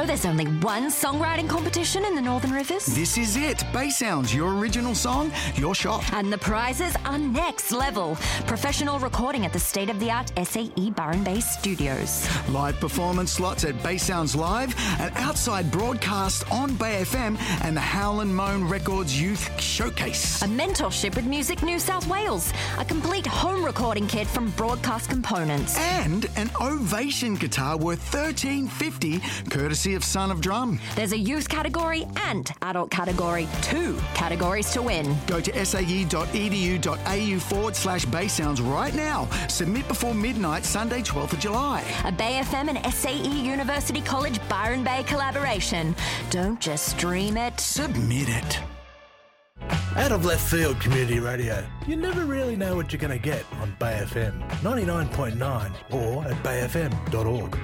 know there's only one songwriting competition in the Northern Rivers? This is it. Bay Sounds, your original song, your shot. And the prizes are next level. Professional recording at the state-of-the-art SAE Byron Bay Studios. Live performance slots at Bay Sounds Live, an outside broadcast on Bay FM, and the Howlin' Moan Records Youth Showcase. A mentorship with Music New South Wales. A complete home recording kit from Broadcast Components. And an Ovation guitar worth $13.50, courtesy of Son of Drum. There's a youth category and adult category. 2 categories to win. Go to sae.edu.au/Bay Sounds right now. Submit before midnight, Sunday, 12th of July. A Bay FM and SAE University College Byron Bay collaboration. Don't just stream it. Submit it. Out of left field community radio. You never really know what you're going to get on Bay FM 99.9 or at bayfm.org.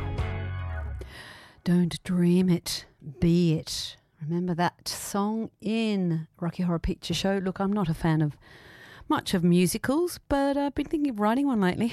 Don't dream it, be it. Remember that song in Rocky Horror Picture Show? Look, I'm not a fan of much of musicals, but I've been thinking of writing one lately.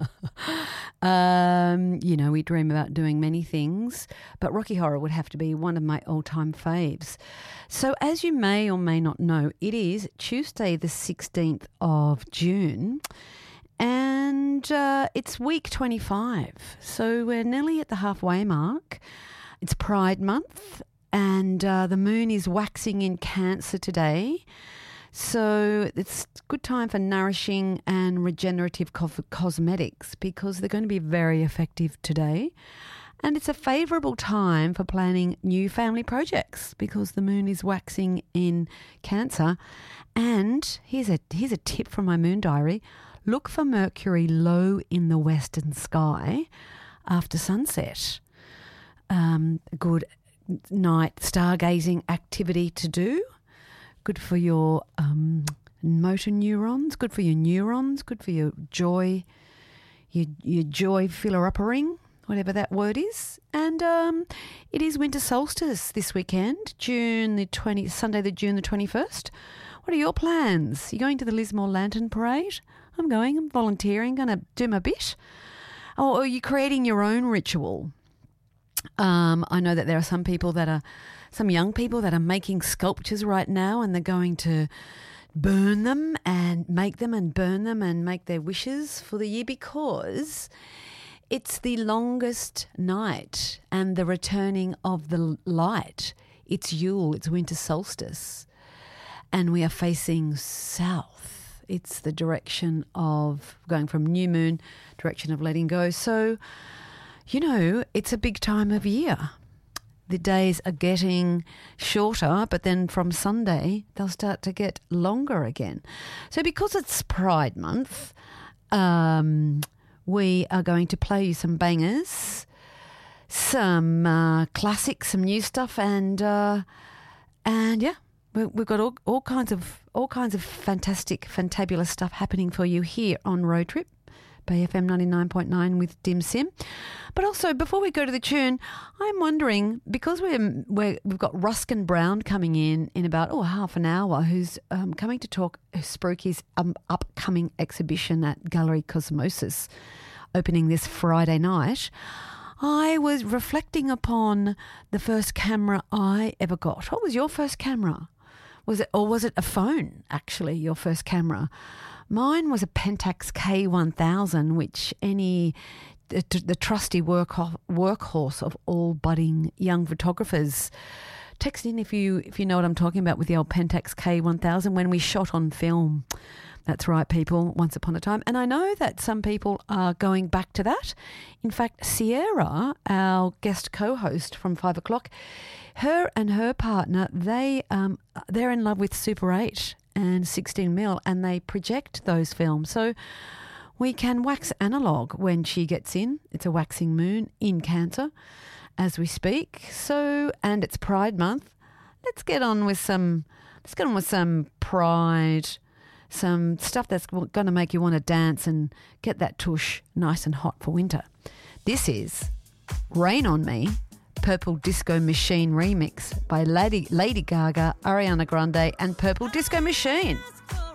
We dream about doing many things, but Rocky Horror would have to be one of my all-time faves. So as you may or may not know, it is Tuesday the 16th of June, and it's week 25. So we're nearly at the halfway mark. It's Pride Month, and the moon is waxing in Cancer today. So it's a good time for nourishing and regenerative cosmetics because they're going to be very effective today. And it's a favourable time for planning new family projects because the moon is waxing in Cancer. And here's a tip from my moon diary. Look for Mercury low in the western sky after sunset. Good night stargazing activity to do. Good for your motor neurons, good for your neurons, good for your joy filler-uppering, whatever that word is. And it is winter solstice this weekend, Sunday, June the 21st. What are your plans? You going to the Lismore Lantern Parade? I'm going. I'm volunteering, going to do my bit. Or are you creating your own ritual? I know that there are some young people that are making sculptures right now, and they're going to burn them and make them and burn them and make their wishes for the year because it's the longest night and the returning of the light. It's Yule, it's winter solstice, and we are facing south. It's the direction of going from new moon, direction of letting go. So, it's a big time of year. The days are getting shorter, but then from Sunday, they'll start to get longer again. So because it's Pride Month, we are going to play you some bangers, some classics, some new stuff, and we've got all kinds of fantastic, fantabulous stuff happening for you here on Road Trip. Bay FM 99.9 with Dim Sim. But also, before we go to the tune, I'm wondering, because we've got Ruskin Brown coming in about half an hour, who's coming to talk Spooky's upcoming exhibition at Gallery Cosmosis, opening this Friday night. I was reflecting upon the first camera I ever got. What was your first camera? Was it a phone, actually, your first camera? Mine was a Pentax K1000, which the trusty workhorse of all budding young photographers. Text in if you know what I'm talking about with the old Pentax K1000 when we shot on film. That's right, people, once upon a time. And I know that some people are going back to that. In fact, Sierra, our guest co-host from 5 o'clock, her and her partner, they're in love with Super 8 and 16mm, and they project those films. So we can wax analogue when she gets in. It's a waxing moon in Cancer as we speak. So, and it's Pride Month. Let's get on with some pride, some stuff that's going to make you want to dance and get that tush nice and hot for winter. This is Rain on Me, Purple Disco Machine remix by Lady Gaga, Ariana Grande and Purple Disco Machine.